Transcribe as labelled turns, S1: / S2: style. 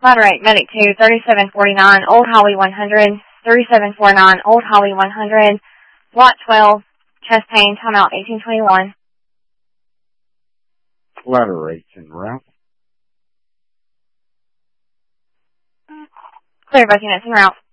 S1: Moderate, medic 2, 3749, Old Holly 100, 3749, Old Holly 100, Lot 12, chest pain, timeout 1821.
S2: Ladder 8 en route.
S1: Clear both units en route.